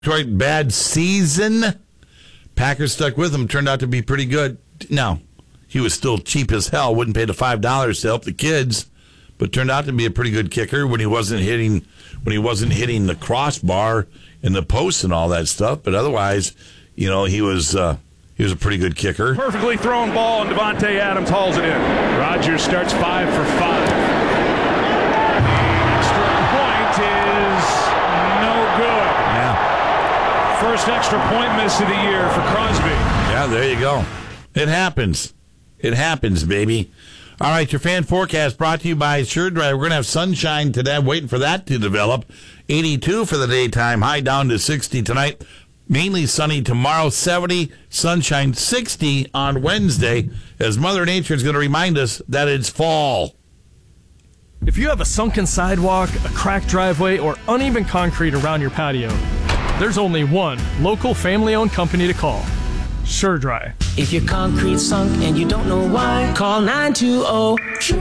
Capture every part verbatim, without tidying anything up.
Detroit bad season. Packers stuck with him. Turned out to be pretty good. Now, he was still cheap as hell. Wouldn't pay the five dollars to help the kids, but turned out to be a pretty good kicker when he wasn't hitting when he wasn't hitting the crossbar and the post and all that stuff. But otherwise, you know, he was uh, he was a pretty good kicker. Perfectly thrown ball, and Devontae Adams hauls it in. Rodgers starts five for five. Extra point is no good. Yeah. First extra point miss of the year for Crosby. Yeah, there you go. It happens. It happens, baby. All right, your fan forecast brought to you by SureDrive. We're going to have sunshine today. I'm waiting for that to develop. eighty-two for the daytime, high down to sixty tonight. Mainly sunny tomorrow, seventy, sunshine sixty on Wednesday, as Mother Nature is going to remind us that it's fall. If you have a sunken sidewalk, a cracked driveway, or uneven concrete around your patio, there's only one local family-owned company to call. SureDry. If your concrete sunk and you don't know why, call nine two zero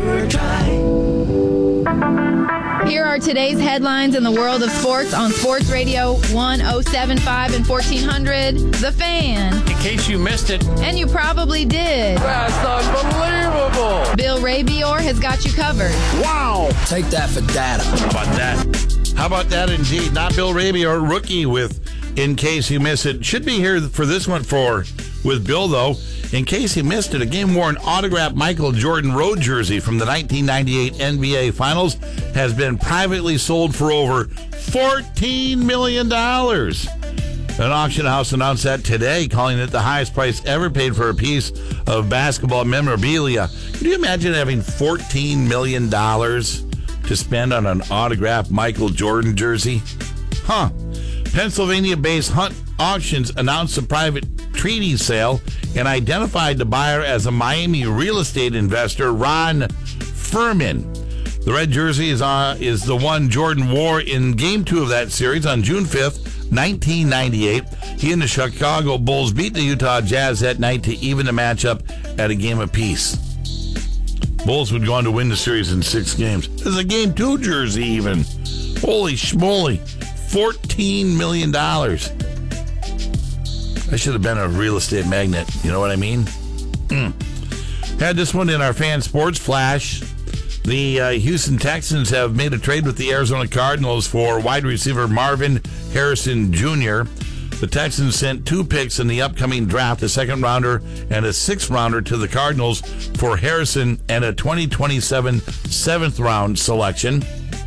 SureDry. Here are today's headlines in the world of sports on Sports Radio one oh seven point five and fourteen hundred. The Fan. In case you missed it. And you probably did. That's unbelievable. Bill Rabior has got you covered. Wow. Take that for data. How about that? How about that indeed? Not Bill Rabior, rookie with In Case You Miss It. Should be here for this one for with Bill, though. In case you missed it, a game-worn autographed Michael Jordan road jersey from the nineteen ninety-eight N B A Finals has been privately sold for over fourteen million dollars. An auction house announced that today, calling it the highest price ever paid for a piece of basketball memorabilia. Can you imagine having fourteen million dollars to spend on an autographed Michael Jordan jersey? Huh. Pennsylvania-based Hunt Auctions announced a private treaty sale and identified the buyer as a Miami real estate investor, Ron Furman. The red jersey is uh, is the one Jordan wore in Game two of that series on June fifth, nineteen ninety-eight. He and the Chicago Bulls beat the Utah Jazz that night to even the matchup at a game apiece. Bulls would go on to win the series in six games. There's a Game two jersey even. Holy schmoly. fourteen million dollars. I should have been a real estate magnate. You know what I mean? Mm. Had this one in our fan sports flash. The uh, Houston Texans have made a trade with the Arizona Cardinals for wide receiver Marvin Harrison Junior The Texans sent two picks in the upcoming draft, a second rounder and a sixth rounder, to the Cardinals for Harrison and a twenty twenty-seven seventh round selection.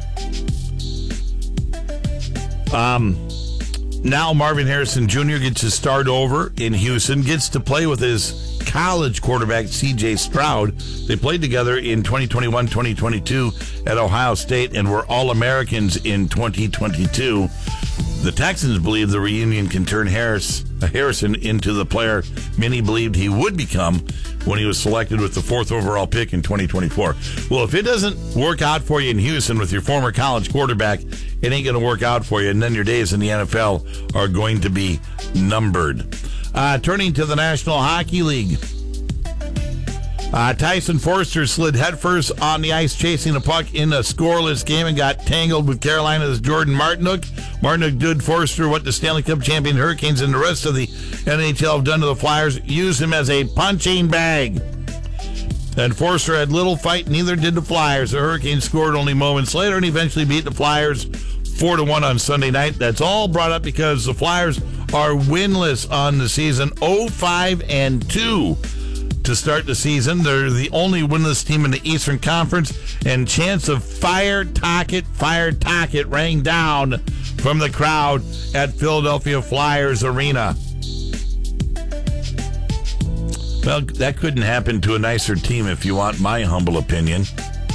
Um, now Marvin Harrison Junior gets to start over in Houston, gets to play with his college quarterback C J Stroud. They played together in twenty twenty-one twenty twenty-two at Ohio State and were All-Americans in twenty twenty-two. The Texans believe the reunion can turn Harris, Harrison into the player many believed he would become when he was selected with the fourth overall pick in twenty twenty-four. Well, if it doesn't work out for you in Houston with your former college quarterback, it ain't going to work out for you, and then your days in the N F L are going to be numbered. Uh, turning to the National Hockey League. Uh, Tyson Forster slid headfirst on the ice chasing a puck in a scoreless game and got tangled with Carolina's Jordan Martinook. Martinook did Forster what the Stanley Cup champion Hurricanes and the rest of the N H L have done to the Flyers, used him as a punching bag. And Forster had little fight, neither did the Flyers. The Hurricanes scored only moments later and eventually beat the Flyers four to one on Sunday night. That's all brought up because the Flyers are winless on the season, oh five and two. To start the season. They're the only winless team in the Eastern Conference, and chants of "Fire Tocchet, Fire Tocchet" rang down from the crowd at Philadelphia Flyers Arena. Well, that couldn't happen to a nicer team if you want my humble opinion.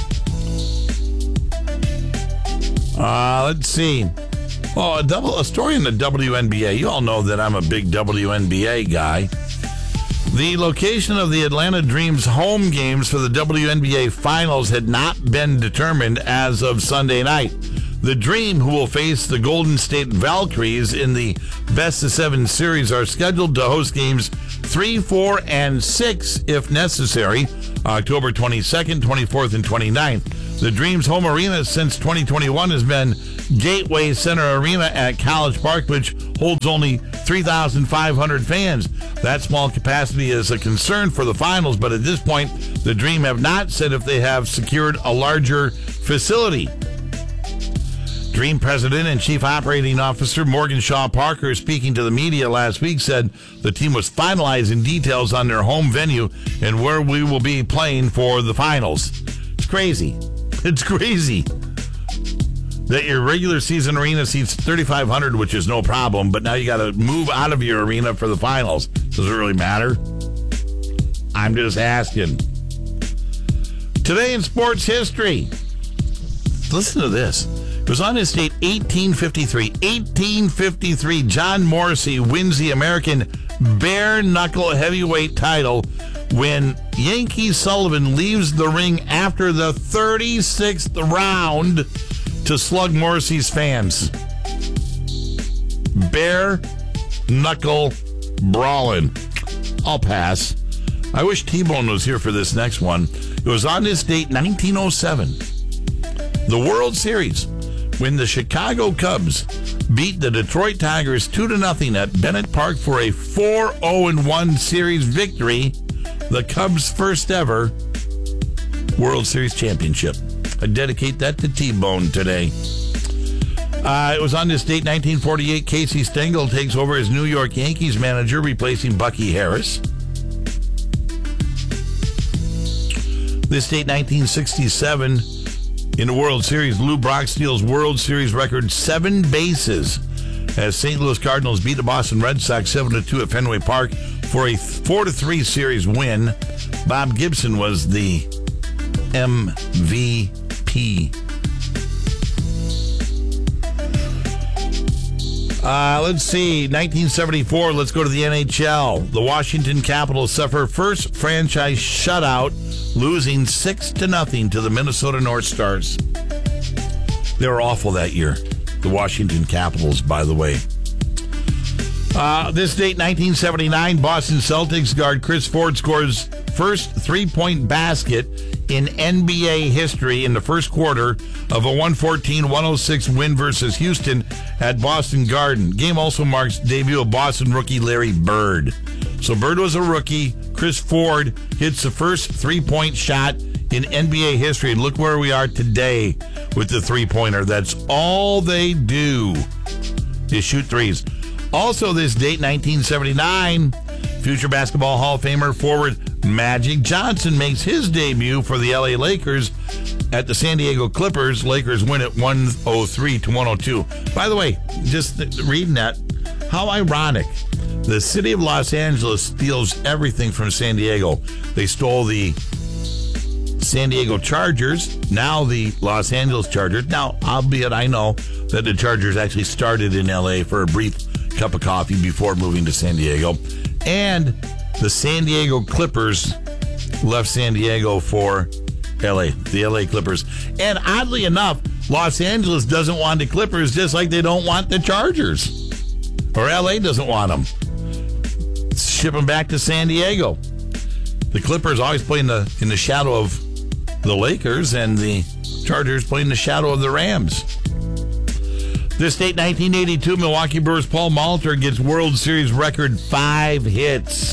Uh, let's see. Oh, a, double, a story in the W N B A. You all know that I'm a big W N B A guy. The location of the Atlanta Dreams home games for the W N B A Finals had not been determined as of Sunday night. The Dream, who will face the Golden State Valkyries in the Best of Seven series, are scheduled to host games three, four, and six, if necessary, October twenty-second, twenty-fourth, and twenty-ninth. The Dream's home arena since twenty twenty-one has been Gateway Center Arena at College Park, which holds only three thousand five hundred fans. That small capacity is a concern for the finals, but at this point, the Dream have not said if they have secured a larger facility. Dream President and Chief Operating Officer Morgan Shaw Parker, speaking to the media last week, said the team was finalizing details on their home venue and where we will be playing for the finals. It's crazy. It's crazy that your regular season arena seats thirty-five hundred, which is no problem, but now you got to move out of your arena for the finals. Does it really matter? I'm just asking. Today in sports history, listen to this. It was on this date, eighteen fifty-three. eighteen fifty-three, John Morrissey wins the American bare-knuckle heavyweight title when Yankee Sullivan leaves the ring after the thirty-sixth round to slug Morrissey's fans. Bare-knuckle brawling. I'll pass. I wish T-Bone was here for this next one. It was on this date, nineteen oh seven. The World Series, when the Chicago Cubs beat the Detroit Tigers two to nothing at Bennett Park for a four oh one series victory, the Cubs' first ever World Series championship. I dedicate that to T-Bone today. Uh, it was on this date, nineteen forty-eight, Casey Stengel takes over as New York Yankees manager, replacing Bucky Harris. This date, nineteen sixty-seven, in the World Series, Lou Brock steals World Series record seven bases as Saint Louis Cardinals beat the Boston Red Sox seven to two at Fenway Park for a four to three series win. Bob Gibson was the M V P. Uh, let's see, nineteen seventy-four, let's go to the N H L. The Washington Capitals suffer first franchise shutout, losing six to nothing to the Minnesota North Stars. They were awful that year, the Washington Capitals, by the way. Uh, this date, nineteen seventy-nine, Boston Celtics guard Chris Ford scores first three-point basket in N B A history in the first quarter of a one fourteen one oh six win versus Houston at Boston Garden. Game also marks the debut of Boston rookie Larry Bird. So Bird was a rookie. Chris Ford hits the first three-point shot in N B A history. And look where we are today with the three-pointer. That's all they do is shoot threes. Also this date, nineteen seventy-nine, future Basketball Hall of Famer forward Magic Johnson makes his debut for the L A Lakers at the San Diego Clippers. Lakers win it one oh three to one oh two. By the way, just reading that, how ironic. The city of Los Angeles steals everything from San Diego. They stole the San Diego Chargers, now the Los Angeles Chargers. Now, albeit I know that the Chargers actually started in L A for a brief cup of coffee before moving to San Diego. And the San Diego Clippers left San Diego for L A, the L A Clippers. And oddly enough, Los Angeles doesn't want the Clippers just like they don't want the Chargers. Or L A doesn't want them. Ship them back to San Diego. The Clippers always play in the, in the shadow of the Lakers, and the Chargers play in the shadow of the Rams. This date, nineteen eighty-two, Milwaukee Brewers' Paul Molitor gets World Series record five hits.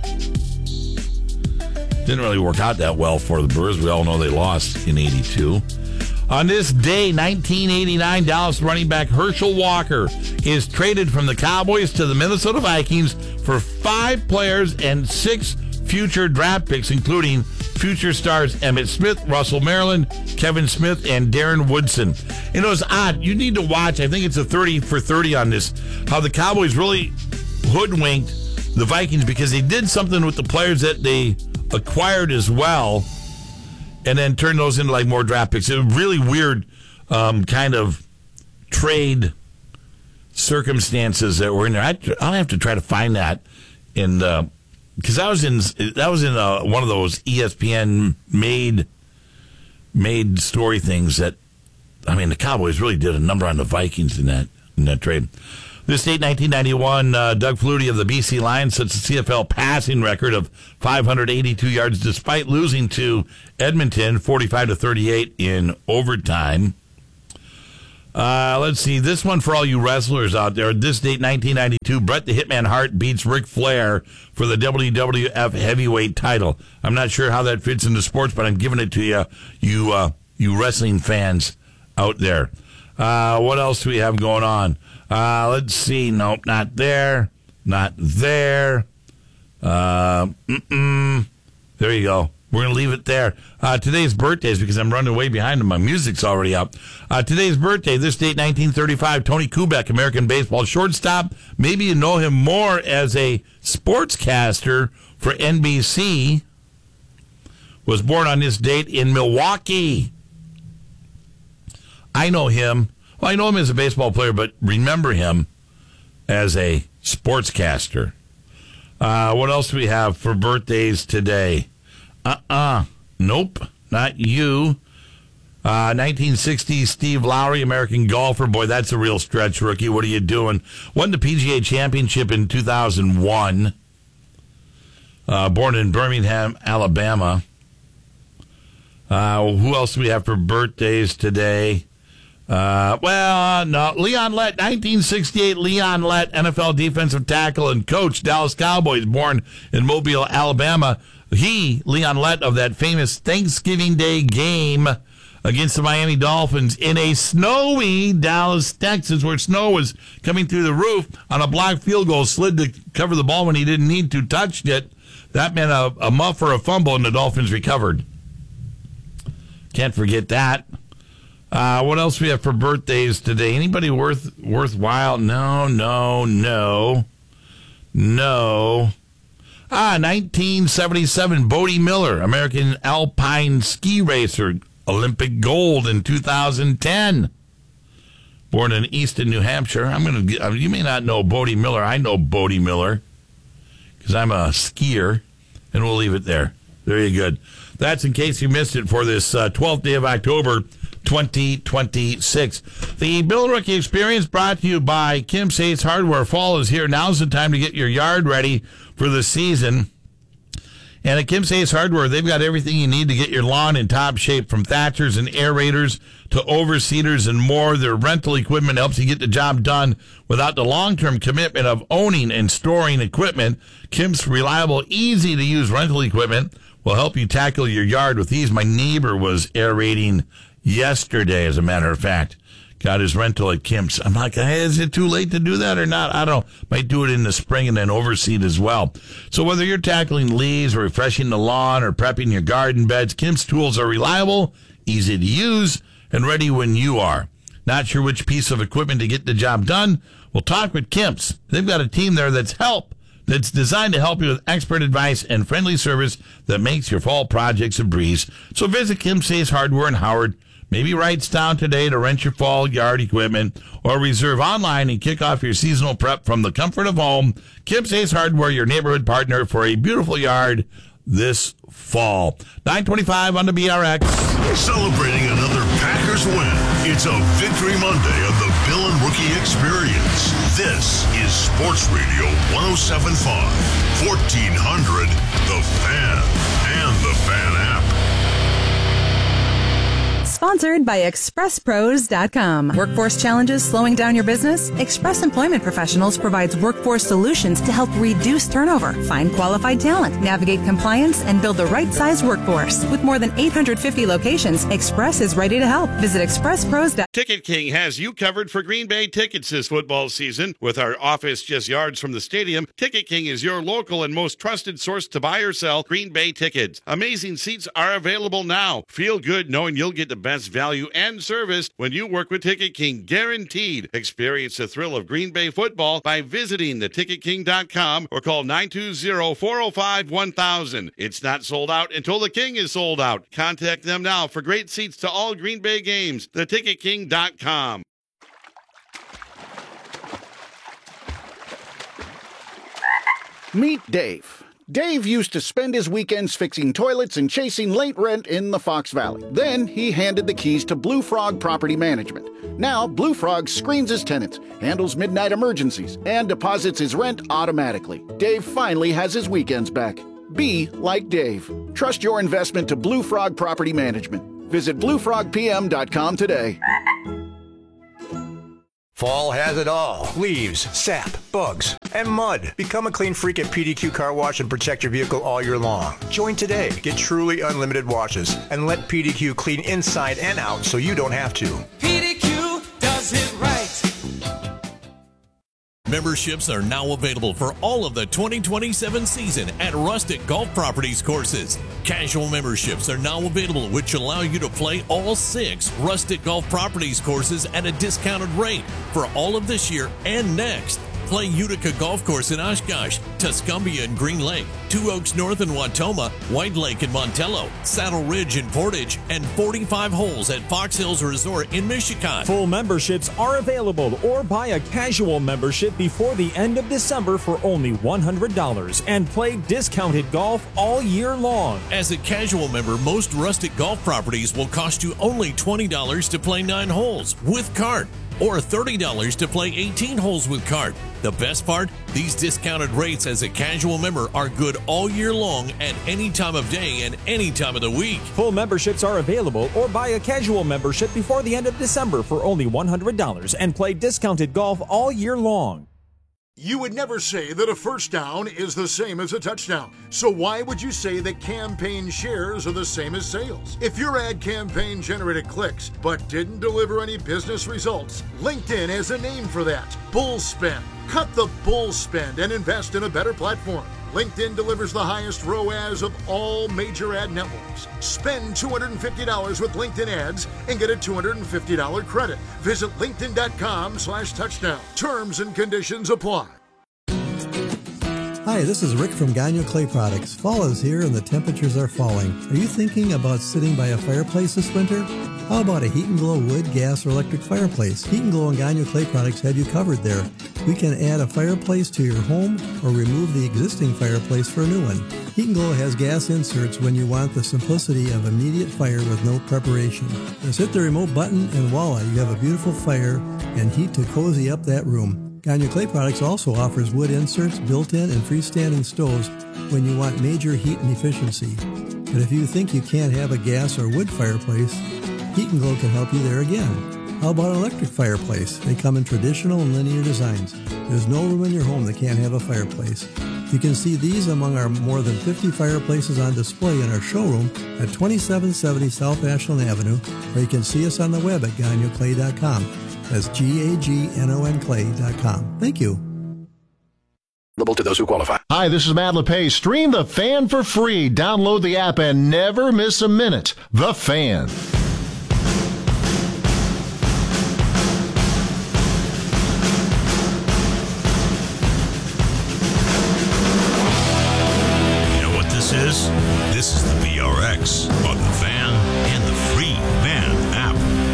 Didn't really work out that well for the Brewers. We all know they lost in eighty-two. On this day, nineteen eighty-nine, Dallas running back Herschel Walker is traded from the Cowboys to the Minnesota Vikings for five players and six future draft picks, including future stars Emmitt Smith, Russell Maryland, Kevin Smith, and Darren Woodson. And it was odd. You need to watch, I think it's a thirty for thirty on this, how the Cowboys really hoodwinked the Vikings because they did something with the players that they acquired as well, and then turned those into like more draft picks. It was really weird um, kind of trade circumstances that were in there. I, I'll have to try to find that in because I was in that was in uh, one of those E S P N made made story things that I mean the Cowboys really did a number on the Vikings in that in that trade. This date, nineteen ninety-one, uh, Doug Flutie of the B C Lions sets a C F L passing record of five hundred eighty-two yards despite losing to Edmonton forty-five to thirty-eight in overtime. Uh, let's see, this one for all you wrestlers out there. This date, nineteen ninety-two, Bret the Hitman Hart beats Ric Flair for the W W F heavyweight title. I'm not sure how that fits into sports, but I'm giving it to you, you, uh, you wrestling fans out there. Uh, what else do we have going on? Uh, let's see. Nope, not there. Not there. Uh, mm-mm. There you go. We're going to leave it there. Uh, today's birthdays, because I'm running way behind and my music's already up. Uh, today's birthday, this date, nineteen thirty-five, Tony Kubek, American baseball shortstop. Maybe you know him more as a sportscaster for N B C. Was born on this date in Milwaukee. I know him. Well, I know him as a baseball player, but remember him as a sportscaster. Uh, what else do we have for birthdays today? Uh-uh. Nope. Not you. Uh, nineteen sixty, Steve Lowry, American golfer. Boy, that's a real stretch, rookie. What are you doing? Won the P G A Championship in two thousand one. Uh, born in Birmingham, Alabama. Uh, who else do we have for birthdays today? Uh, well, no, Leon Lett, nineteen sixty-eight, Leon Lett, N F L defensive tackle and coach, Dallas Cowboys, born in Mobile, Alabama. He, Leon Lett, of that famous Thanksgiving Day game against the Miami Dolphins in a snowy Dallas, Texas, where snow was coming through the roof on a blocked field goal, slid to cover the ball when he didn't need to, touched it. That meant a, a muff or a fumble, and the Dolphins recovered. Can't forget that. Uh, what else we have for birthdays today? Anybody worth worthwhile? No, no, no, no. Ah, nineteen seventy-seven, Bodie Miller, American alpine ski racer, Olympic gold in two thousand ten. Born in Easton, New Hampshire. I'm gonna. You may not know Bodie Miller. I know Bodie Miller because I'm a skier, and we'll leave it there. Very good. That's in case you missed it for this uh, twelfth day of October, twenty twenty-six. The Bill Rookie Experience brought to you by Kim's Ace Hardware. Fall is here. Now's the time to get your yard ready for the season. And at Kim's Ace Hardware, they've got everything you need to get your lawn in top shape, from thatchers and aerators to overseeders and more. Their rental equipment helps you get the job done without the long-term commitment of owning and storing equipment. Kim's reliable, easy-to-use rental equipment will help you tackle your yard with ease. My neighbor was aerating yesterday, as a matter of fact. Got his rental at Kim's. I'm like, hey, is it too late to do that or not? I don't know. Might do it in the spring and then overseed as well. So whether you're tackling leaves or refreshing the lawn or prepping your garden beds, Kim's tools are reliable, easy to use, and ready when you are. Not sure which piece of equipment to get the job done? Well, talk with Kim's. They've got a team there that's help. That's designed to help you with expert advice and friendly service that makes your fall projects a breeze. So visit Kim's Ace Hardware in Howard. Maybe write down today to rent your fall yard equipment or reserve online and kick off your seasonal prep from the comfort of home. Kim's Ace Hardware, your neighborhood partner for a beautiful yard this fall. nine twenty-five on the B R X. Celebrating another Packers win. It's a Victory Monday of the Bill and Rookie Experience. This is Sports Radio one oh seven point five, fourteen hundred, The Fan, and the Fan app. Sponsored by Express Pros dot com. Workforce challenges slowing down your business? Express Employment Professionals provides workforce solutions to help reduce turnover, find qualified talent, navigate compliance, and build the right size workforce. With more than eight hundred fifty locations, Express is ready to help. Visit Express Pros dot com. Ticket King has you covered for Green Bay tickets this football season. With our office just yards from the stadium, Ticket King is your local and most trusted source to buy or sell Green Bay tickets. Amazing seats are available now. Feel good knowing you'll get the best value and service when you work with Ticket King, guaranteed. Experience the thrill of Green Bay football by visiting the ticket king dot com or call nine two zero, four oh five, one thousand. It's not sold out until the King is sold out. Contact them now for great seats to all Green Bay games. the ticket king dot com. Meet Dave. Dave used to spend his weekends fixing toilets and chasing late rent in the Fox Valley. Then he handed the keys to Blue Frog Property Management. Now, Blue Frog screens his tenants, handles midnight emergencies, and deposits his rent automatically. Dave finally has his weekends back. Be like Dave. Trust your investment to Blue Frog Property Management. Visit blue frog p m dot com today. Fall has it all. Leaves, sap, bugs, and mud. Become a clean freak at P D Q Car Wash and protect your vehicle all year long. Join today. Get truly unlimited washes and let P D Q clean inside and out so you don't have to. P D Q does it right. Memberships are now available for all of the twenty twenty-seven season at Rustic Golf Properties courses. Casual memberships are now available, which allow you to play all six Rustic Golf Properties courses at a discounted rate for all of this year and next. Play Utica Golf Course in Oshkosh, Tuscumbia and Green Lake, Two Oaks North in Watoma, White Lake in Montello, Saddle Ridge in Portage, and forty-five holes at Fox Hills Resort in Michigan. Full memberships are available, or buy a casual membership before the end of December for only one hundred dollars and play discounted golf all year long. As a casual member, most Rustic Golf Properties will cost you only twenty dollars to play nine holes with cart, or thirty dollars to play eighteen holes with cart. The best part? These discounted rates as a casual member are good all year long at any time of day and any time of the week. Full memberships are available, or buy a casual membership before the end of December for only one hundred dollars and play discounted golf all year long. You would never say that a first down is the same as a touchdown. So why would you say that campaign shares are the same as sales? If your ad campaign generated clicks but didn't deliver any business results, LinkedIn has a name for that: bull spend. Cut the bull spend and invest in a better platform. LinkedIn delivers the highest R O A S of all major ad networks. Spend two hundred fifty dollars with LinkedIn ads and get a two hundred fifty dollars credit. Visit linkedin.com slash touchdown. Terms and conditions apply. Hi, this is Rick from Gagnon Clay Products. Fall is here and the temperatures are falling. Are you thinking about sitting by a fireplace this winter? How about a Heat and Glow wood, gas, or electric fireplace? Heat and Glow and Gagnon Clay Products have you covered there. We can add a fireplace to your home or remove the existing fireplace for a new one. Heat and Glow has gas inserts when you want the simplicity of immediate fire with no preparation. Just hit the remote button and voila, you have a beautiful fire and heat to cozy up that room. Gagnon Clay Products also offers wood inserts, built-in and freestanding stoves when you want major heat and efficiency. But if you think you can't have a gas or wood fireplace, Heat and Glow can help you there again. How about an electric fireplace? They come in traditional and linear designs. There's no room in your home that can't have a fireplace. You can see these among our more than fifty fireplaces on display in our showroom at twenty-seven seventy South Ashland Avenue, or you can see us on the web at gagnon clay dot com. That's G A G N O N clay dot com. Thank you. To those who qualify. Hi, this is Matt LePay. Stream The Fan for free. Download the app and never miss a minute. The Fan. Is. This is the V R X on the Fan and the free Fan app.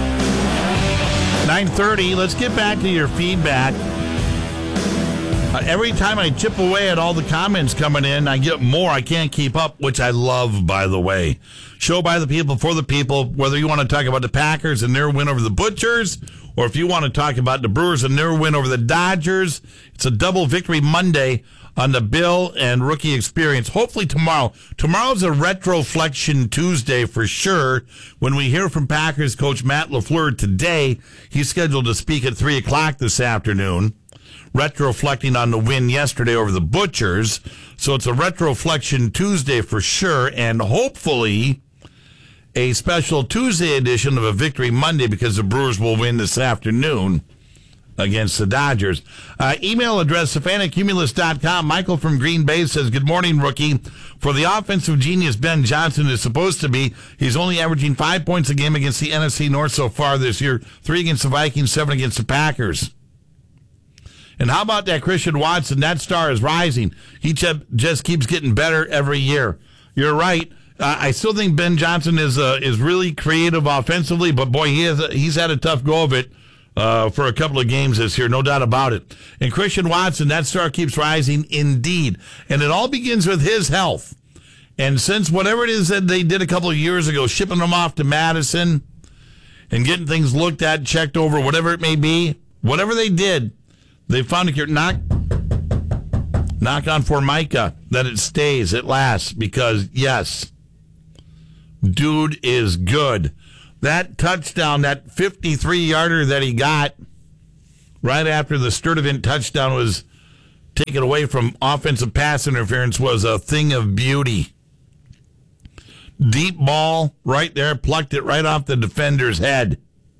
nine thirty, let's get back to your feedback. Uh, every time I chip away at all the comments coming in, I get more. I can't keep up, which I love, by the way. Show by the people, for the people, whether you want to talk about the Packers and their win over the Butchers, or if you want to talk about the Brewers and their win over the Dodgers. It's a double victory Monday on the Bill and Rookie Experience. Hopefully tomorrow. Tomorrow's a Retroflection Tuesday for sure. When we hear from Packers coach Matt LaFleur today, he's scheduled to speak at three o'clock this afternoon, retroflecting on the win yesterday over the Butchers. So it's a Retroflection Tuesday for sure, and hopefully a special Tuesday edition of a Victory Monday because the Brewers will win this afternoon against the Dodgers. Uh, email address, savannah cumulus dot com. Michael from Green Bay says, good morning, rookie. For the offensive genius Ben Johnson is supposed to be, he's only averaging five points a game against the N F C North so far this year, three against the Vikings, seven against the Packers. And how about that Christian Watson? That star is rising. He just keeps getting better every year. You're right. Uh, I still think Ben Johnson is uh, is really creative offensively, but boy, he has a, he's had a tough go of it Uh, for a couple of games this year, no doubt about it. And Christian Watson, that star keeps rising indeed. And it all begins with his health. And since whatever it is that they did a couple of years ago, shipping him off to Madison, and getting things looked at, checked over, whatever it may be, whatever they did, they found a cure. Knock, knock on Formica that it stays, it lasts, because, yes, dude is good. That touchdown, that fifty-three-yarder that he got right after the Sturdivant touchdown was taken away from offensive pass interference, was a thing of beauty. Deep ball right there, plucked it right off the defender's head.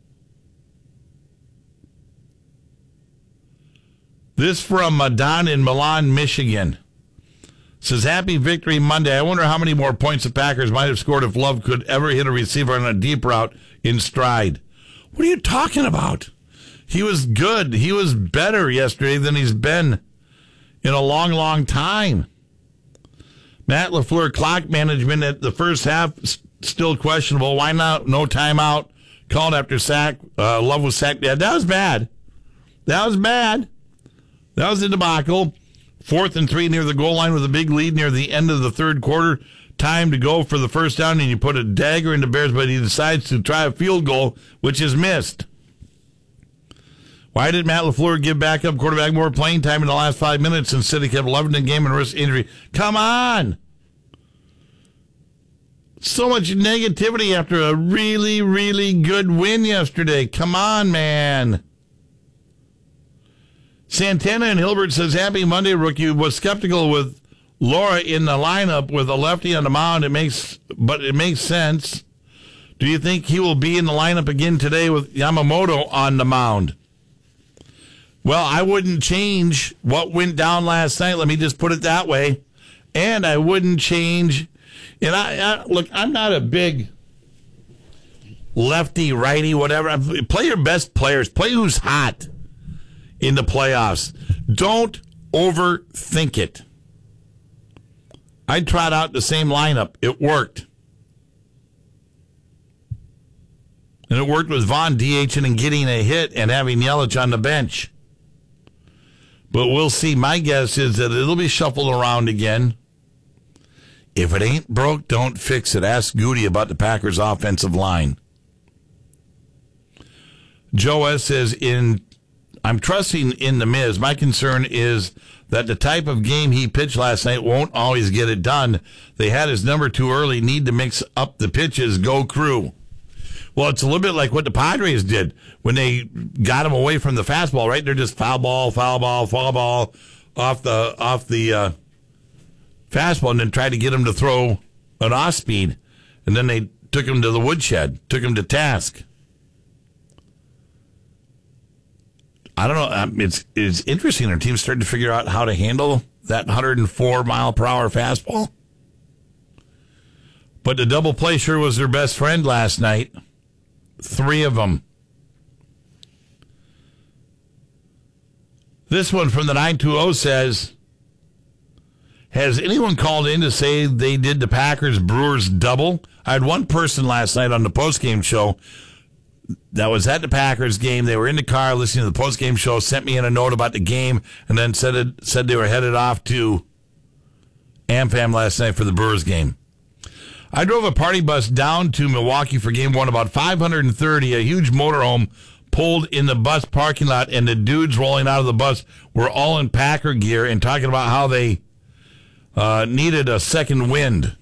This from uh, Don in Milan, Michigan. Says, happy Victory Monday. I wonder how many more points the Packers might have scored if Love could ever hit a receiver on a deep route in stride. What are you talking about? He was good. He was better yesterday than he's been in a long, long time. Matt LaFleur, clock management at the first half, still questionable. Why not? No timeout. Called after sack. Uh, Love was sacked. Yeah, that was bad. That was bad. That was a debacle. Fourth and three near the goal line with a big lead near the end of the third quarter. Time to go for the first down, and you put a dagger into Bears, but he decides to try a field goal, which is missed. Why did Matt LaFleur give backup quarterback more playing time in the last five minutes instead he kept Love in the game and risked injury? Come on! So much negativity after a really, really good win yesterday. Come on, man. Santana and Hilbert says, happy Monday, rookie. Was skeptical with Laura in the lineup with a lefty on the mound. It makes, but it makes sense. Do you think he will be in the lineup again today with Yamamoto on the mound? Well, I wouldn't change what went down last night. Let me just put it that way. And I wouldn't change. And I, I look, I'm not a big lefty, righty, whatever. Play your best players. Play who's hot in the playoffs. Don't overthink it. I tried out the same lineup. It worked. And it worked with Vaughn DHing and getting a hit and having Yelich on the bench. But we'll see. My guess is that it'll be shuffled around again. If it ain't broke, don't fix it. Ask Goody about the Packers' offensive line. Joe S. says, in I'm trusting in the Miz. My concern is that the type of game he pitched last night won't always get it done. They had his number too early, need to mix up the pitches. Go Crew. Well, it's a little bit like what the Padres did when they got him away from the fastball, right? They're just foul ball, foul ball, foul ball off the off the uh, fastball, and then tried to get him to throw an off speed. And then they took him to the woodshed, took him to task. I don't know. It's it's interesting. Our team's starting to figure out how to handle that one hundred four mile per hour fastball. But the double play sure was their best friend last night. Three of them. This one from the nine two zero says, has anyone called in to say they did the Packers-Brewers double? I had one person last night on the postgame show that was at the Packers game. They were in the car listening to the postgame show, sent me in a note about the game, and then said it, said they were headed off to AmFam last night for the Brewers game. I drove a party bus down to Milwaukee for game one, about five hundred thirty. A huge motorhome pulled in the bus parking lot, and the dudes rolling out of the bus were all in Packer gear and talking about how they uh, needed a second wind.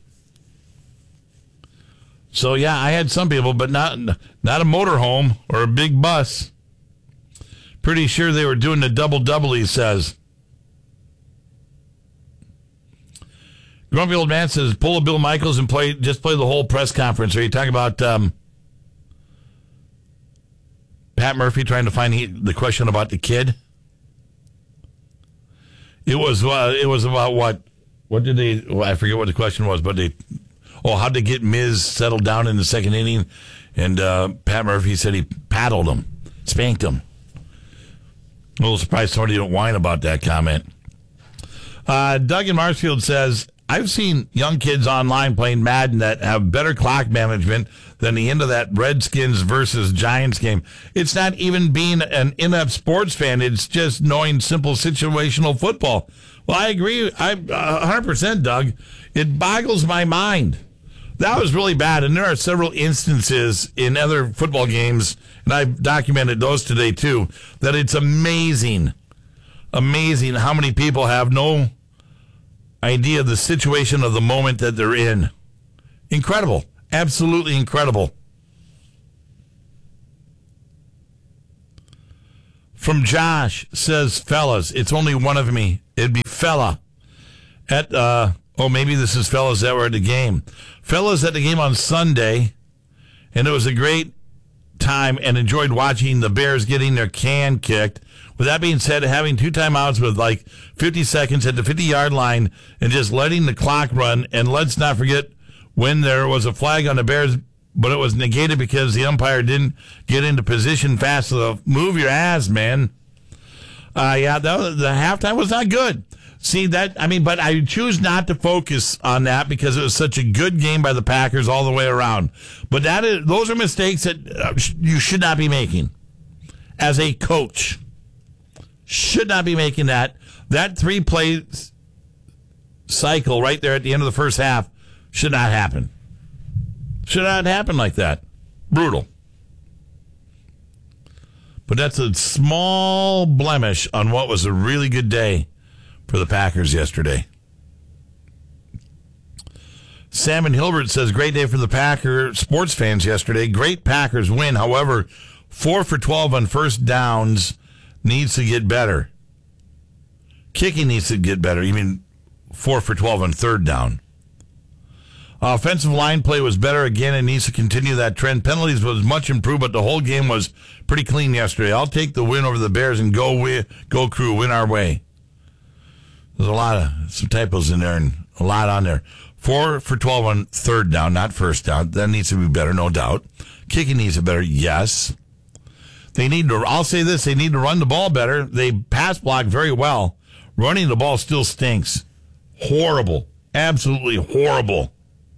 So, yeah, I had some people, but not not a motorhome or a big bus. Pretty sure they were doing the double-double, he says. Grumpy Old Man says, pull a Bill Michaels and play just play the whole press conference. Are you talking about um, Pat Murphy trying to find the, the question about the kid? It was uh, it was about what? What did they, well, I forget what the question was, but they, oh, how'd they get Miz settled down in the second inning? And uh, Pat Murphy said he paddled him, spanked him. A little surprised somebody didn't whine about that comment. Uh, Doug in Marshfield says, I've seen young kids online playing Madden that have better clock management than the end of that Redskins versus Giants game. It's not even being an in-app sports fan. It's just knowing simple situational football. Well, I agree. I one hundred percent, Doug. It boggles my mind. That was really bad, and there are several instances in other football games, and I've documented those today too, that it's amazing, amazing how many people have no idea of the situation of the moment that they're in. Incredible. Absolutely incredible. From Josh, says, fellas, it's only one of me. It'd be fella. At, uh, oh, maybe this is fellas that were at the game. Fellas at the game on Sunday, and it was a great time and enjoyed watching the Bears getting their can kicked. With that being said, having two timeouts with like fifty seconds at the fifty-yard line and just letting the clock run, and let's not forget when there was a flag on the Bears, but it was negated because the umpire didn't get into position fast enough. Move your ass, man. Uh, yeah, that was, the halftime was not good. See that? I mean, but I choose not to focus on that because it was such a good game by the Packers all the way around. But that is, those are mistakes that uh, sh- you should not be making as a coach. Should not be making that. That three-play cycle right there at the end of the first half should not happen. Should not happen like that. Brutal. But that's a small blemish on what was a really good day for the Packers yesterday. Sam and Hilbert says, great day for the Packer sports fans yesterday. Great Packers win. However, four for twelve on first downs needs to get better. Kicking needs to get better. You mean four for twelve on third down. Offensive line play was better again and needs to continue that trend. Penalties was much improved, but the whole game was pretty clean yesterday. I'll take the win over the Bears and go win, go Crew, win our way. There's a lot of some typos in there and a lot on there. Four for twelve on third down, not first down. That needs to be better, no doubt. Kicking needs to be better, yes. They need to, I'll say this, they need to run the ball better. They pass block very well. Running the ball still stinks. Horrible. Absolutely horrible.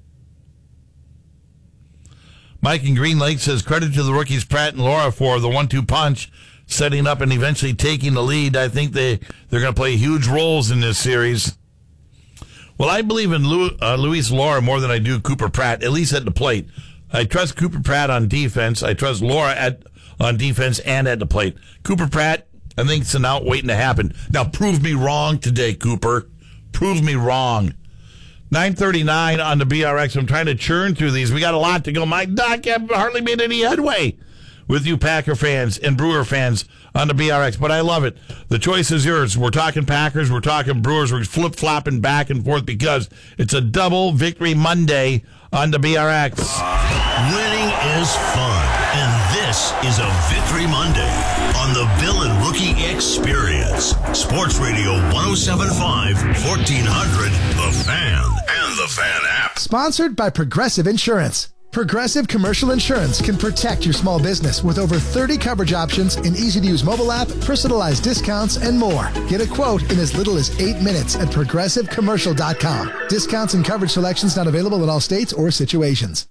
Mike in Green Lake says, credit to the rookies Pratt and Laura for the one two punch, setting up and eventually taking the lead. I think they, they're going to play huge roles in this series. Well, I believe in Lu, uh, Luis Laura more than I do Cooper Pratt, at least at the plate. I trust Cooper Pratt on defense. I trust Laura at on defense and at the plate. Cooper Pratt, I think it's an out waiting to happen. Now, prove me wrong today, Cooper. Prove me wrong. nine thirty-nine on the B R X. I'm trying to churn through these. We got a lot to go. My Doc, I've hardly made any headway with you Packer fans and Brewer fans on the B R X, but I love it. The choice is yours. We're talking Packers. We're talking Brewers. We're flip-flopping back and forth because it's a double victory Monday on the B R X. Winning is fun, and this is a Victory Monday on the Bill and Rookie Experience. Sports Radio one oh seven point five, fourteen hundred, The Fan, and the Fan app. Sponsored by Progressive Insurance. Progressive Commercial Insurance can protect your small business with over thirty coverage options, an easy-to-use mobile app, personalized discounts, and more. Get a quote in as little as eight minutes at progressive commercial dot com. Discounts and coverage selections not available in all states or situations.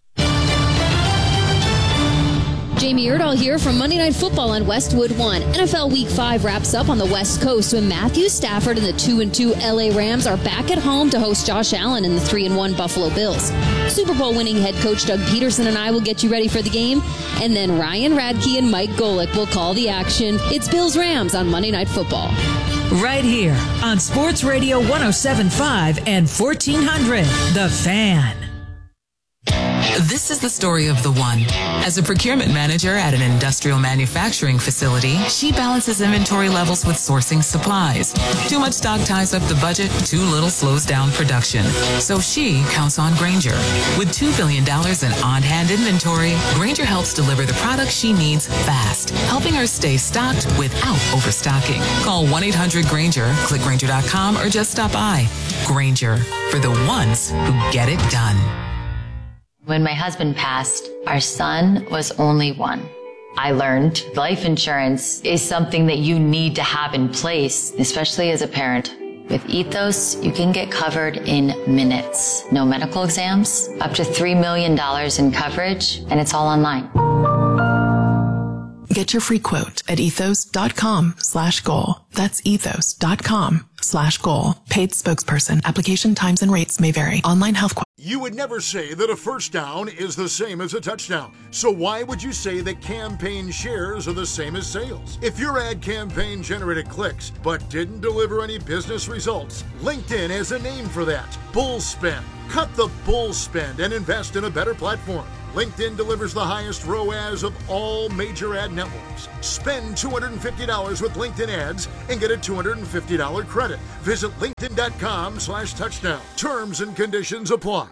Jamie Erdahl here from Monday Night Football on Westwood One. N F L Week five wraps up on the West Coast when Matthew Stafford and the two and two L A Rams are back at home to host Josh Allen and the three and one Buffalo Bills. Super Bowl winning head coach Doug Peterson and I will get you ready for the game, and then Ryan Radke and Mike Golick will call the action. It's Bills Rams on Monday Night Football. Right here on Sports Radio one oh seven point five and fourteen hundred, The Fan. This is the story of the one. As a procurement manager at an industrial manufacturing facility, she balances inventory levels with sourcing supplies. Too much stock ties up the budget, too little slows down production. So she counts on Grainger. With two billion dollars in on-hand inventory, Grainger helps deliver the products she needs fast, helping her stay stocked without overstocking. Call one eight hundred Grainger, click Grainger dot com, or just stop by. Grainger, for the ones who get it done. When my husband passed, our son was only one. I learned life insurance is something that you need to have in place, especially as a parent. With Ethos, you can get covered in minutes. No medical exams, up to three million dollars in coverage, and it's all online. Get your free quote at ethos.com slash goal. That's ethos.com slash goal. Paid spokesperson. Application times and rates may vary. Online health quote. You would never say that a first down is the same as a touchdown. So why would you say that campaign shares are the same as sales? If your ad campaign generated clicks but didn't deliver any business results, LinkedIn has a name for that: bull spend. Cut the bull spend and invest in a better platform. LinkedIn delivers the highest R O A S of all major ad networks. Spend two hundred fifty dollars with LinkedIn ads and get a two hundred fifty dollars credit. Visit linkedin.com slash touchdown. Terms and conditions apply.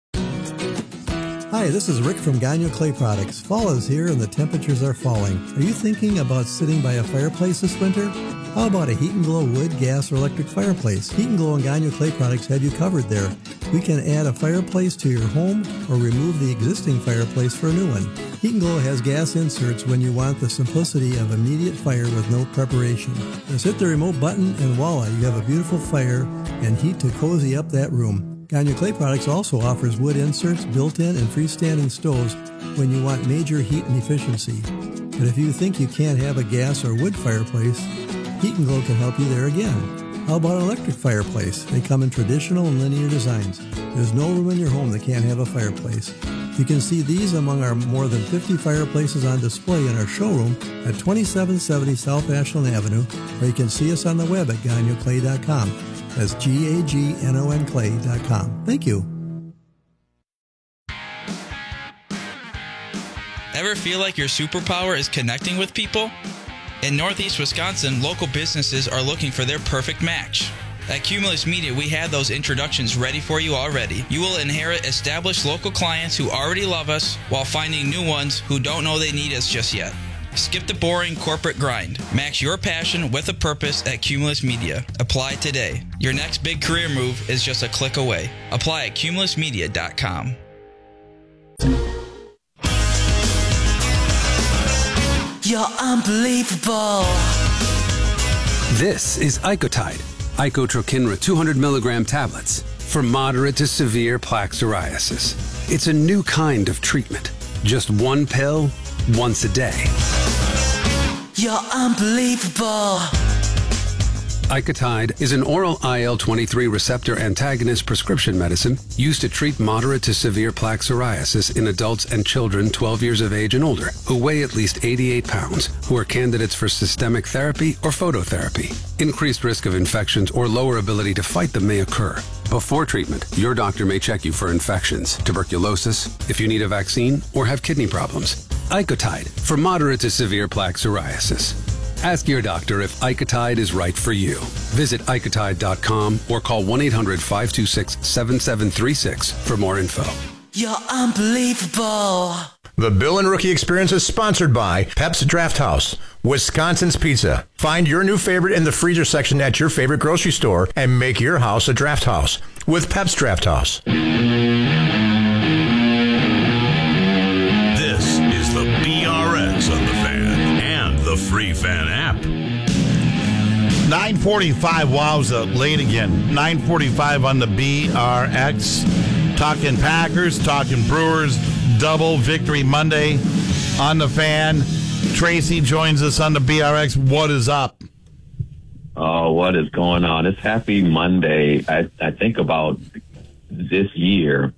Hi, this is Rick from Gagnon Clay Products. Fall is here and the temperatures are falling. Are you thinking about sitting by a fireplace this winter? How about a Heat and Glow wood, gas, or electric fireplace? Heat and Glow and Gagnon Clay Products have you covered there. We can add a fireplace to your home or remove the existing fireplace for a new one. Heat and Glow has gas inserts when you want the simplicity of immediate fire with no preparation. Just hit the remote button and voila, you have a beautiful fire and heat to cozy up that room. Gagnon Clay Products also offers wood inserts, built-in and freestanding stoves when you want major heat and efficiency. But if you think you can't have a gas or wood fireplace, Heat and Glow can help you there again. How about an electric fireplace? They come in traditional and linear designs. There's no room in your home that can't have a fireplace. You can see these among our more than fifty fireplaces on display in our showroom at twenty-seven seventy South Ashland Avenue, or you can see us on the web at gagnon clay dot com. That's G A G N O N clay dot com. Thank you. Ever feel like your superpower is connecting with people? In Northeast Wisconsin, local businesses are looking for their perfect match. At Cumulus Media, we have those introductions ready for you already. You will inherit established local clients who already love us while finding new ones who don't know they need us just yet. Skip the boring corporate grind. Match your passion with a purpose at Cumulus Media. Apply today. Your next big career move is just a click away. Apply at cumulus media dot com. You're unbelievable. This is Icotide, Icotrokinra two hundred milligram tablets for moderate to severe plaque psoriasis. It's a new kind of treatment. Just one pill, once a day. You're unbelievable. Icotide is an oral I L twenty-three receptor antagonist prescription medicine used to treat moderate to severe plaque psoriasis in adults and children twelve years of age and older who weigh at least eighty-eight pounds, who are candidates for systemic therapy or phototherapy. Increased risk of infections or lower ability to fight them may occur. Before treatment, your doctor may check you for infections, tuberculosis, if you need a vaccine, or have kidney problems. Icotide for moderate to severe plaque psoriasis. Ask your doctor if Icotide is right for you. Visit icotide dot com or call one eight hundred five two six seven seven three six for more info. You're unbelievable. The Bill and Rookie Experience is sponsored by Pep's Draft House, Wisconsin's Pizza. Find your new favorite in the freezer section at your favorite grocery store and make your house a draft house with Pep's Draft House. This is the B R X on the Fan and the Free Fan app. nine forty-five, wowza, late again. nine forty-five on the B R X. Talking Packers, talking Brewers, double victory Monday on the Fan. Tracy joins us on the B R X. What is up? Oh, what is going on? It's Happy Monday. I, I think about this year,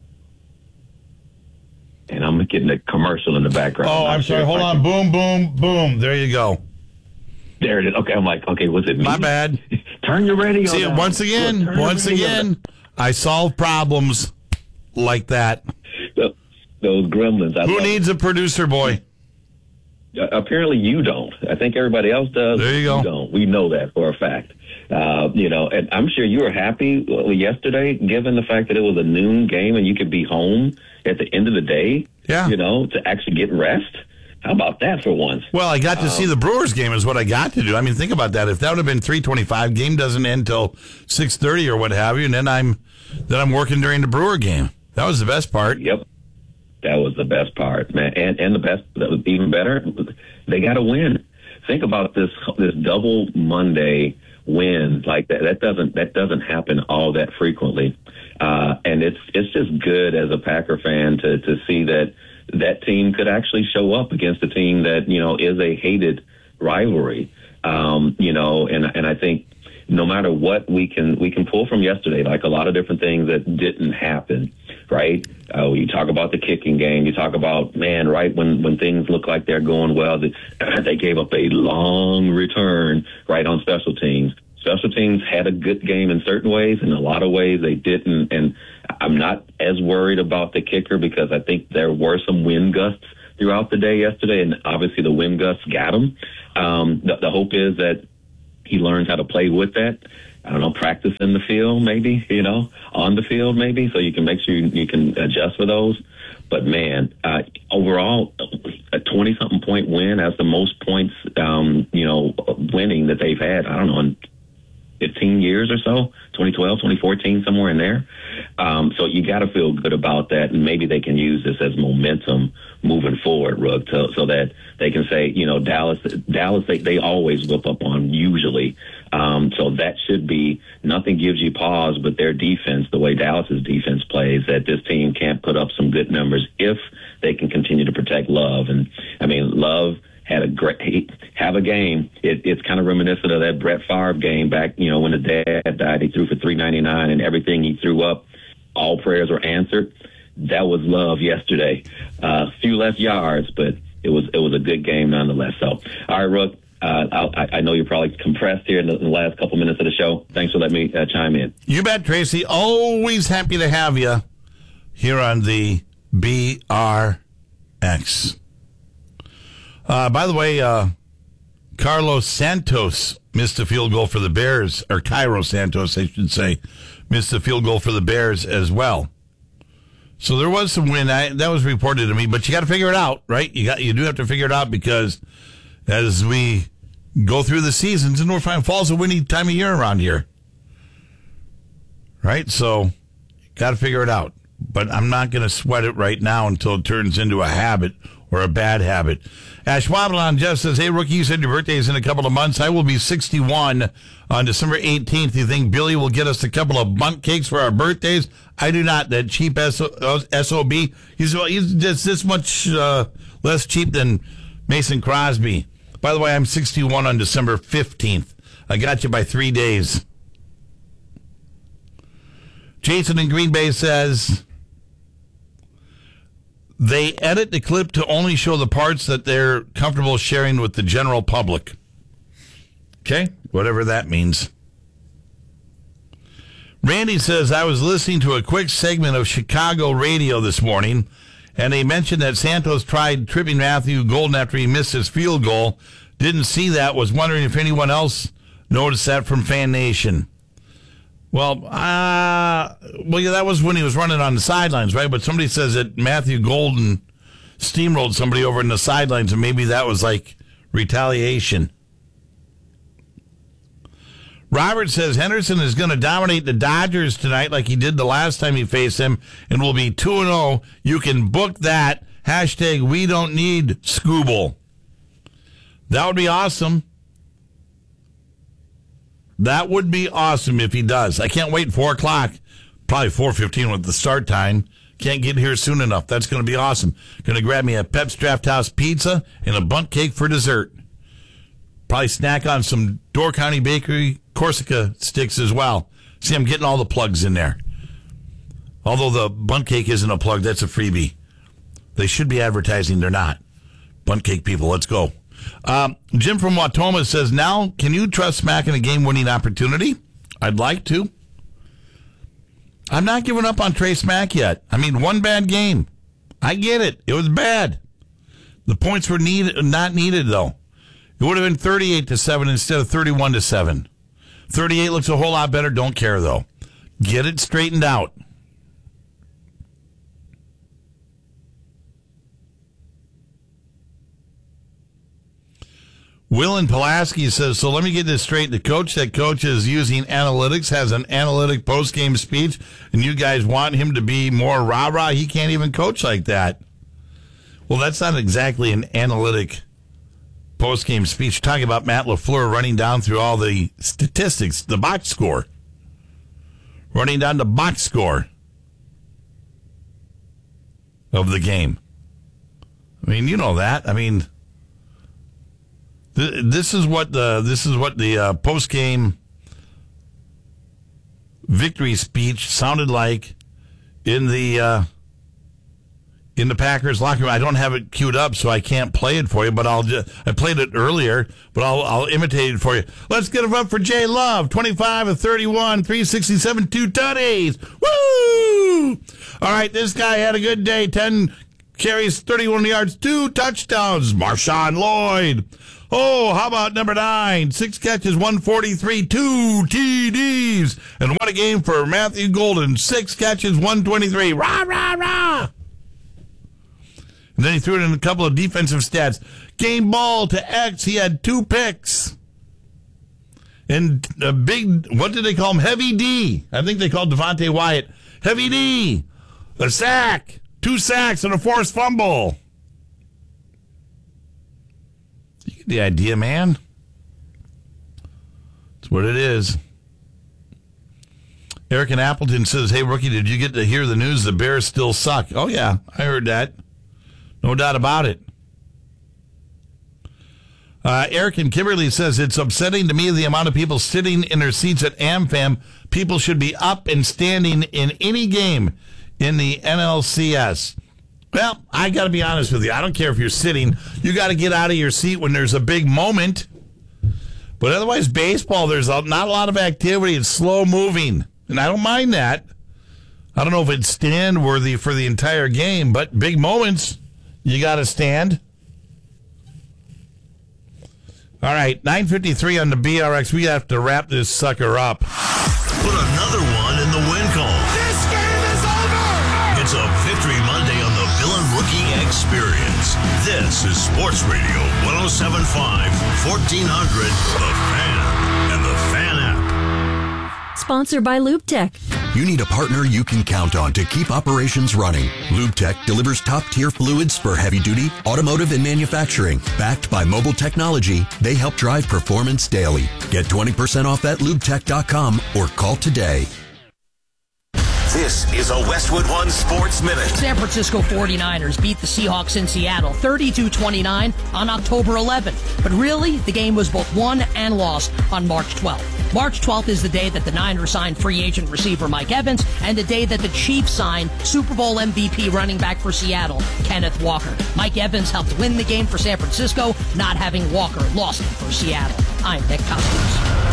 and I'm getting a commercial in the background. Oh, I'm, I'm sorry. Sure Hold on. Can... Boom, boom, boom. There you go. There it is. Okay, I'm like, okay, was it me? My bad. Turn your radio See, down. once again, Look, once again, down. I solve problems like that. So, those gremlins. I Who needs it. a producer boy? Uh, apparently you don't. I think everybody else does. There you go. You don't. We know that for a fact. Uh, you know, and I'm sure you were happy yesterday, given the fact that it was a noon game and you could be home at the end of the day. Yeah. You know, to actually get rest. How about that for once? Well, I got to um, see the Brewers game is what I got to do. I mean, think about that. If that would have been three twenty-five, game doesn't end till six thirty or what have you, and then I'm then I'm working during the Brewer game. That was the best part. Yep. That was the best part, man. And and the best, that was even better, they got to win. Think about this this double Monday win like that. That doesn't that doesn't happen all that frequently. Uh, and it's it's just good as a Packer fan to to see that that team could actually show up against a team that, you know, is a hated rivalry. Um, you know, and and I think no matter what we can we can pull from yesterday, like a lot of different things that didn't happen, right? Uh, you talk about the kicking game. You talk about, man, right, when, when things look like they're going well, they, they gave up a long return, right, on special teams. Special teams had a good game in certain ways. In a lot of ways, they didn't. And I'm not as worried about the kicker because I think there were some wind gusts throughout the day yesterday, and obviously the wind gusts got him. Um, the, the hope is that he learns how to play with that. I don't know, practice in the field, maybe, you know, on the field, maybe, so you can make sure you, you can adjust for those. But, man, uh, overall, a twenty-something point win as the most points, um, you know, winning that they've had, I don't know, in fifteen years or so, twenty twelve, twenty fourteen, somewhere in there. Um, so you got to feel good about that, and maybe they can use this as momentum moving forward, Rook, to, so that they can say, you know, Dallas, Dallas, they, they always whip up on usually. Um, so that should be, nothing gives you pause, but their defense, the way Dallas's defense plays, that this team can't put up some good numbers if they can continue to protect Love. And I mean, Love had a great, have a game. It, it's kind of reminiscent of that Brett Favre game back, you know, when the dad died. He threw for three ninety-nine, and everything he threw up, all prayers were answered. That was Love yesterday. A uh, few less yards, but it was it was a good game nonetheless. So, all right, Rook, uh, I, I know you're probably compressed here in the, in the last couple minutes of the show. Thanks for letting me uh, chime in. You bet, Tracy. Always happy to have you here on the B R X. Uh, by the way, uh, Carlos Santos missed a field goal for the Bears, or Cairo Santos, I should say, missed a field goal for the Bears as well. So there was some win. I, that was reported to me, but you got to figure it out, right? You got you do have to figure it out because as we go through the seasons, and we're finding fall's a winning time of year around here, right? So got to figure it out. But I'm not going to sweat it right now until it turns into a habit or a bad habit. Ash Waddle just says, hey, Rookie, you said your birthday is in a couple of months. I will be sixty-one on December eighteenth. You think Billy will get us a couple of bundt cakes for our birthdays? I do not. That cheap S O B. He's, he's just this much uh, less cheap than Mason Crosby. By the way, I'm sixty-one on December fifteenth. I got you by three days. Jason in Green Bay says, they edit the clip to only show the parts that they're comfortable sharing with the general public. Okay? Whatever that means. Randy says, I was listening to a quick segment of Chicago radio this morning, and they mentioned that Santos tried tripping Matthew Golden after he missed his field goal. Didn't see that. Was wondering if anyone else noticed that from Fan Nation. Well, uh, well, yeah, that was when he was running on the sidelines, right? But somebody says that Matthew Golden steamrolled somebody over in the sidelines, and maybe that was like retaliation. Robert says Henderson is going to dominate the Dodgers tonight like he did the last time he faced them, and will be two and oh. You can book that. Hashtag we don't need Scooble. That would be awesome. That would be awesome if he does. I can't wait four o'clock. Probably four fifteen with the start time. Can't get here soon enough. That's going to be awesome. Going to grab me a Pep's Draft House pizza and a bundt cake for dessert. Probably snack on some Door County Bakery Corsica sticks as well. See, I'm getting all the plugs in there. Although the bundt cake isn't a plug, that's a freebie. They should be advertising. They're not. Bundt cake people, let's go. Um, Jim from Watoma says, now, can you trust Smack in a game-winning opportunity? I'd like to. I'm not giving up on Trey Smack yet. I mean, one bad game. I get it. It was bad. The points were need, not needed, though. It would have been thirty-eight to seven instead of thirty-one to seven. thirty-eight looks a whole lot better. Don't care, though. Get it straightened out. Will in Pulaski says, so let me get this straight. The coach that coaches using analytics has an analytic post-game speech, and you guys want him to be more rah-rah? He can't even coach like that. Well, that's not exactly an analytic post-game speech. You're talking about Matt LaFleur running down through all the statistics, the box score. Running down the box score of the game. I mean, you know that. I mean... This is what the this is what the uh, post game victory speech sounded like in the uh, in the Packers locker room. I don't have it queued up, so I can't play it for you. But I'll just, I played it earlier, but I'll I'll imitate it for you. Let's get it up for Jay Love, twenty-five of thirty-one, three sixty-seven, two tutties. Woo! All right, this guy had a good day. ten carries, thirty-one yards, two touchdowns. Marshawn Lloyd. Oh, how about number nine? Six catches, one forty-three, two T Ds. And what a game for Matthew Golden. Six catches, one twenty-three. Rah, rah, rah. And then he threw it in a couple of defensive stats. Game ball to X. He had two picks. And a big, what did they call him? Heavy D. I think they called Devontae Wyatt Heavy D. A sack. Two sacks and a forced fumble. You get the idea, man. That's what it is. Eric in Appleton says, hey, Rookie, did you get to hear the news? The Bears still suck. Oh, yeah, I heard that. No doubt about it. Uh, Eric in Kimberly says, it's upsetting to me the amount of people sitting in their seats at AmFam. People should be up and standing in any game in the N L C S. Well, I got to be honest with you. I don't care if you're sitting. You got to get out of your seat when there's a big moment. But otherwise, baseball, there's not a lot of activity. It's slow moving. And I don't mind that. I don't know if it's stand worthy for the entire game, but big moments, you got to stand. All right, nine fifty-three on the B R X. We have to wrap this sucker up. Put another one in the win column. This game is over! It's a Victory Monday on the Bill and Rookie Experience. This is Sports Radio one oh seven point five, fourteen hundred, The Fan, and The Fan app. Sponsored by LubeTech. You need a partner you can count on to keep operations running. LubeTech delivers top-tier fluids for heavy-duty, automotive, and manufacturing. Backed by mobile technology, they help drive performance daily. Get twenty percent off at lubetech dot com or call today. This is a Westwood One Sports Minute. San Francisco forty-niners beat the Seahawks in Seattle thirty-two twenty-nine on October eleventh. But really, the game was both won and lost on March twelfth. March twelfth is the day that the Niners signed free agent receiver Mike Evans and the day that the Chiefs signed Super Bowl M V P running back for Seattle, Kenneth Walker. Mike Evans helped win the game for San Francisco, not having Walker lost it for Seattle. I'm Nick Costumes.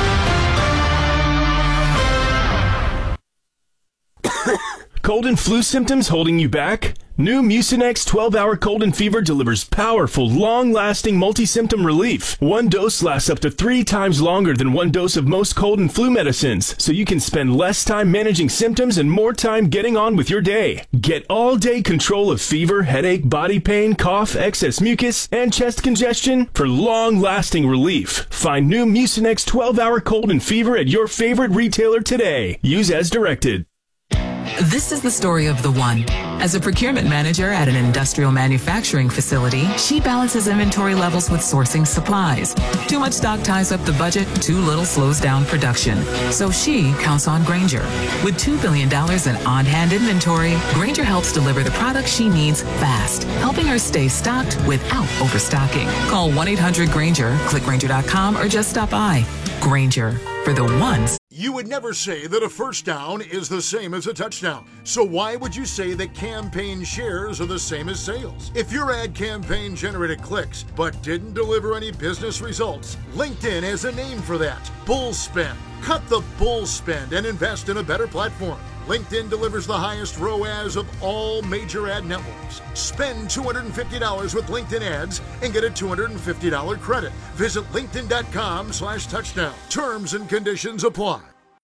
Cold and flu symptoms holding you back? New Mucinex twelve hour cold and fever delivers powerful, long-lasting multi-symptom relief. One dose lasts up to three times longer than one dose of most cold and flu medicines, so you can spend less time managing symptoms and more time getting on with your day. Get all-day control of fever, headache, body pain, cough, excess mucus, and chest congestion for long-lasting relief. Find new Mucinex twelve hour cold and fever at your favorite retailer today. Use as directed. This is the story of the one. As a procurement manager at an industrial manufacturing facility, she balances inventory levels with sourcing supplies. Too much stock ties up the budget, too little slows down production. So she counts on Grainger. With two billion dollars in on-hand inventory, Grainger helps deliver the products she needs fast, helping her stay stocked without overstocking. Call one eight hundred Grainger, click Grainger dot com, or just stop by. Grainger, for the ones. You would never say that a first down is the same as a touchdown. So why would you say that campaign shares are the same as sales? If your ad campaign generated clicks but didn't deliver any business results, LinkedIn has a name for that. Bull spend. Cut the bull spend and invest in a better platform. LinkedIn delivers the highest R O A S of all major ad networks. Spend two hundred fifty dollars with LinkedIn ads and get a two hundred fifty dollars credit. Visit linkedin dot com slash touchdown. Terms and conditions apply.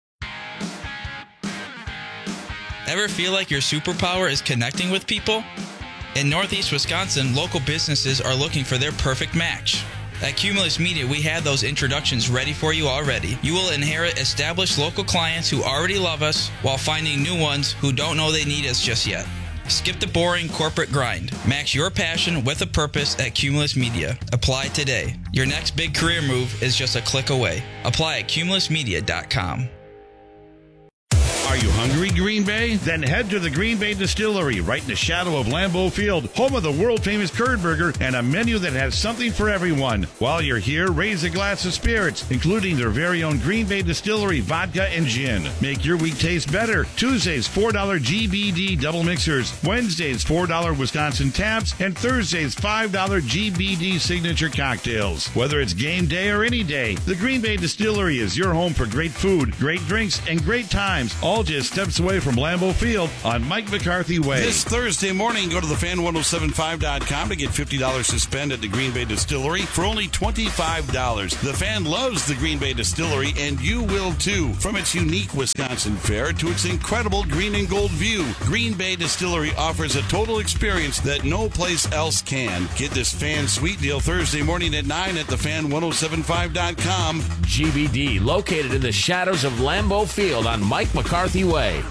Ever feel like your superpower is connecting with people? In Northeast Wisconsin, local businesses are looking for their perfect match. At Cumulus Media, we have those introductions ready for you already. You will inherit established local clients who already love us while finding new ones who don't know they need us just yet. Skip the boring corporate grind. Match your passion with a purpose at Cumulus Media. Apply today. Your next big career move is just a click away. Apply at cumulus media dot com. Are you hungry, Green Bay? Then head to the Green Bay Distillery, right in the shadow of Lambeau Field, home of the world-famous curd burger and a menu that has something for everyone. While you're here, raise a glass of spirits, including their very own Green Bay Distillery vodka and gin. Make your week taste better. Tuesdays, four dollar G B D double mixers. Wednesdays, four dollar Wisconsin taps. And Thursdays, five dollar G B D signature cocktails. Whether it's game day or any day, the Green Bay Distillery is your home for great food, great drinks, and great times, all just steps away from Lambeau Field on Mike McCarthy Way. This Thursday morning, go to the fan ten seventy-five dot com to get fifty dollars to spend at the Green Bay Distillery for only twenty-five dollars. The Fan loves the Green Bay Distillery, and you will too. From its unique Wisconsin fare to its incredible green and gold view, Green Bay Distillery offers a total experience that no place else can. Get this Fan Sweet Deal Thursday morning at nine at the fan ten seventy-five dot com. G B D, located in the shadows of Lambeau Field on Mike McCarthy Way.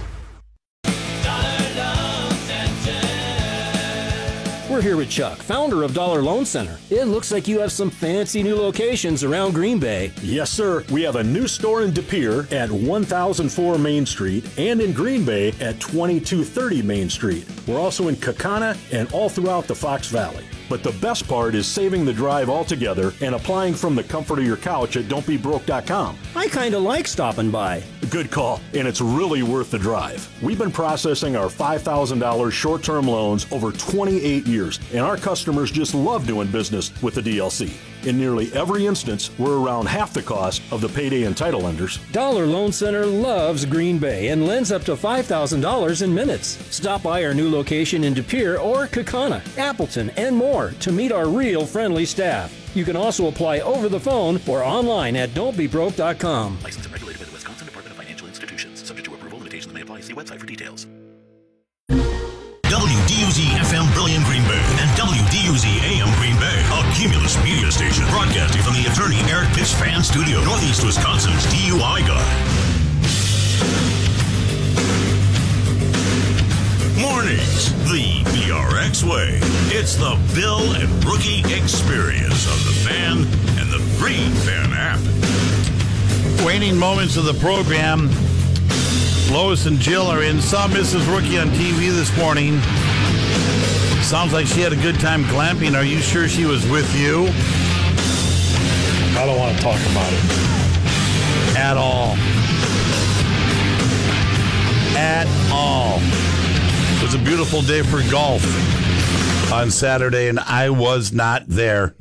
We're here with Chuck, founder of Dollar Loan Center. It looks like you have some fancy new locations around Green Bay. Yes, sir. We have a new store in De Pere at one thousand four Main Street and in Green Bay at twenty-two thirty Main Street. We're also in Kaukauna and all throughout the Fox Valley. But the best part is saving the drive altogether and applying from the comfort of your couch at don't be broke dot com. I kind of like stopping by. Good call, and it's really worth the drive. We've been processing our five thousand dollars short-term loans over twenty-eight years, and our customers just love doing business with the D L C. In nearly every instance, we're around half the cost of the payday and title lenders. Dollar Loan Center loves Green Bay and lends up to five thousand dollars in minutes. Stop by our new location in De Pere or Kaukauna, Appleton, and more to meet our real friendly staff. You can also apply over the phone or online at don't be broke dot com. Licensed and regulated by the Wisconsin Department of Financial Institutions. Subject to approval, limitations may apply. See website for details. W D U Z F M Brilliant Green Bay and W D U Z A M Green Bay, a Cumulus media station broadcasting from the attorney Eric Pitts Fan Studio, Northeast Wisconsin's D U I guy. Mornings, the B R X way. It's the Bill and Rookie experience of the Fan and the free Fan app. Waning moments of the program. Lois and Jill are in. Saw Missus Rookie on T V this morning. Sounds like she had a good time glamping. Are you sure she was with you? I don't want to talk about it. At all. At all. It was a beautiful day for golf on Saturday, and I was not there.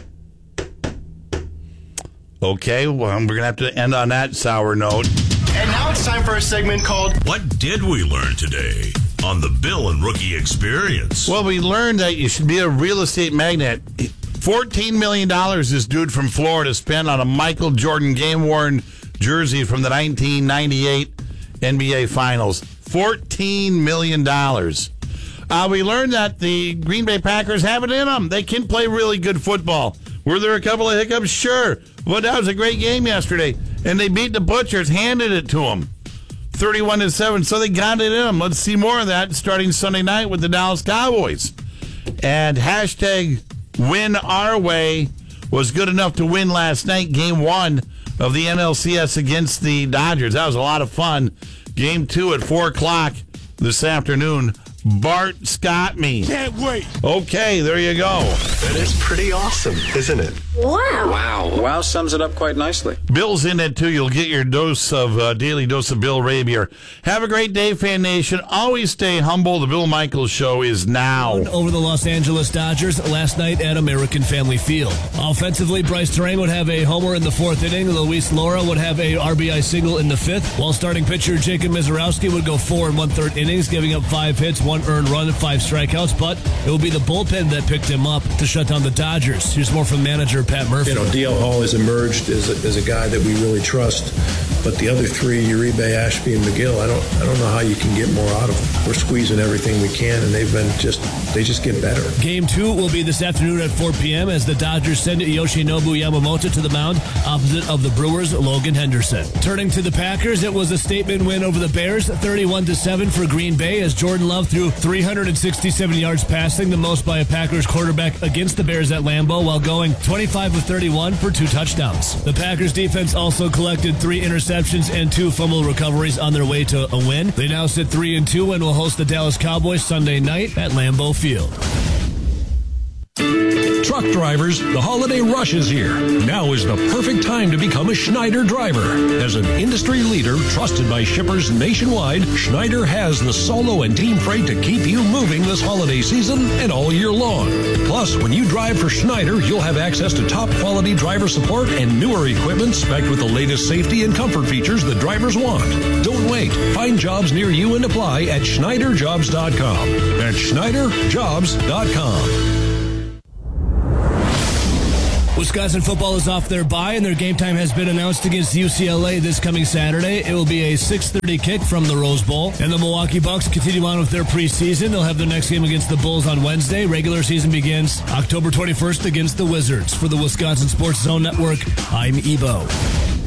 Okay, well, we're going to have to end on that sour note. And now it's time for a segment called What Did We Learn Today on the Bill and Rookie Experience? Well, we learned that you should be a real estate magnate. fourteen million dollars this dude from Florida spent on a Michael Jordan game-worn jersey from the nineteen ninety-eight N B A Finals. fourteen million dollars. Uh, we learned that the Green Bay Packers have it in them. They can play really good football. Were there a couple of hiccups? Sure. But that was a great game yesterday. And they beat the Butchers, handed it to them. thirty-one to seven, so they got it in them. Let's see more of that starting Sunday night with the Dallas Cowboys. And hashtag win our way was good enough to win last night, game one of the N L C S against the Dodgers. That was a lot of fun. Game two at four o'clock this afternoon. Bart Scott me. Can't wait. Okay, there you go. That is pretty awesome, isn't it? Wow. Wow. Wow sums it up quite nicely. Bill's in it, too. You'll get your dose of, uh, daily dose of Bill Rabier. Have a great day, Fan Nation. Always stay humble. The Bill Michaels Show is now. Over the Los Angeles Dodgers last night at American Family Field. Offensively, Bryce Terrain would have a homer in the fourth inning. Luis Laura would have a R B I single in the fifth, while starting pitcher Jacob Mizorowski would go four and one-third innings, giving up five hits, one earned run, and five strikeouts, but it will be the bullpen that picked him up to shut down the Dodgers. Here's more from manager Pat Murphy. You know, D L Hall has emerged as a, as a guy that we really trust, but the other three, Uribe, Ashby, and McGill, I don't I don't know how you can get more out of them. We're squeezing everything we can, and they've been just, they just get better. Game two will be this afternoon at four p.m. as the Dodgers send Yoshinobu Yamamoto to the mound opposite of the Brewers' Logan Henderson. Turning to the Packers, it was a statement win over the Bears, thirty-one to seven for Green Bay, as Jordan Love threw three hundred sixty-seven yards passing, the most by a Packers quarterback against the Bears at Lambeau, while going twenty-five of thirty-one for two touchdowns. The Packers defense also collected three interceptions interceptions and two fumble recoveries on their way to a win. They now sit three and two and will host the Dallas Cowboys Sunday night at Lambeau Field. Truck drivers, the holiday rush is here. Now is the perfect time to become a Schneider driver. As an industry leader trusted by shippers nationwide, Schneider has the solo and team freight to keep you moving this holiday season and all year long. Plus, when you drive for Schneider, you'll have access to top quality driver support and newer equipment spec'd with the latest safety and comfort features the drivers want. Don't wait. Find jobs near you and apply at Schneider Jobs dot com. That's Schneider Jobs dot com. Wisconsin football is off their bye, and their game time has been announced against U C L A this coming Saturday. It will be a six thirty kick from the Rose Bowl. And the Milwaukee Bucks continue on with their preseason. They'll have their next game against the Bulls on Wednesday. Regular season begins October twenty-first against the Wizards. For the Wisconsin Sports Zone Network, I'm Ebo.